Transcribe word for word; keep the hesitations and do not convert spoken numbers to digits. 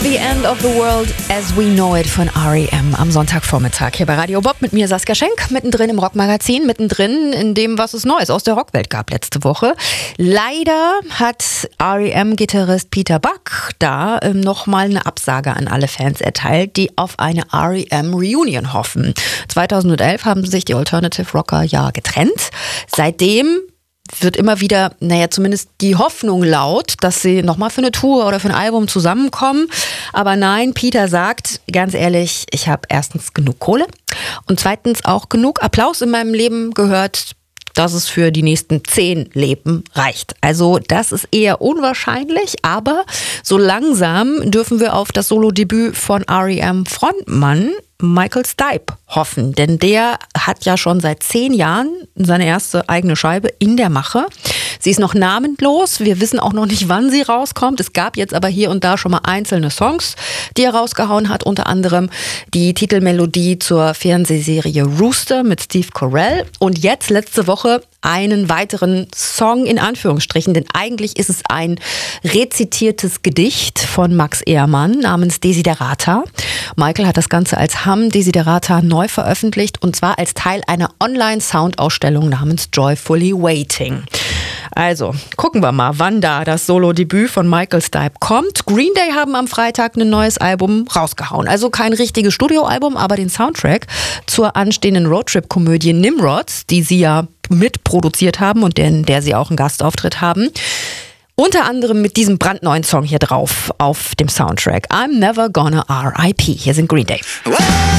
The End of the World as We Know It von R E M am Sonntagvormittag hier bei Radio Bob mit mir Saskia Schenk, mittendrin im Rockmagazin, mittendrin in dem, was es Neues aus der Rockwelt gab letzte Woche. Leider hat R E M-Gitarrist Peter Buck da ähm, nochmal eine Absage an alle Fans erteilt, die auf eine R E M-Reunion hoffen. zweitausendelf haben sich die Alternative Rocker ja getrennt. Seitdem wird immer wieder, naja, zumindest die Hoffnung laut, dass sie nochmal für eine Tour oder für ein Album zusammenkommen. Aber nein, Peter sagt, ganz ehrlich, ich habe erstens genug Kohle und zweitens auch genug Applaus in meinem Leben gehört, dass es für die nächsten zehn Leben reicht. Also das ist eher unwahrscheinlich, aber so langsam dürfen wir auf das Solo-Debüt von R E M-Frontmann Michael Stipe hoffen, denn der hat ja schon seit zehn Jahren seine erste eigene Scheibe in der Mache. Sie ist noch namenlos, wir wissen auch noch nicht, wann sie rauskommt. Es gab jetzt aber hier und da schon mal einzelne Songs, die er rausgehauen hat, unter anderem die Titelmelodie zur Fernsehserie Rooster mit Steve Carell und jetzt letzte Woche einen weiteren Song in Anführungsstrichen, denn eigentlich ist es ein rezitiertes Gedicht von Max Ehrmann namens Desiderata. Michael hat das Ganze als Hum Desiderata neu veröffentlicht und zwar als Teil einer Online-Soundausstellung namens Joyfully Waiting. Also, gucken wir mal, wann da das Solo-Debüt von Michael Stipe kommt. Green Day haben am Freitag ein neues Album rausgehauen. Also kein richtiges Studioalbum, aber den Soundtrack zur anstehenden Roadtrip-Komödie Nimrods, die sie ja mitproduziert haben und in der sie auch einen Gastauftritt haben. Unter anderem mit diesem brandneuen Song hier drauf auf dem Soundtrack. I'm Never Gonna R I P. Hier sind Green Day.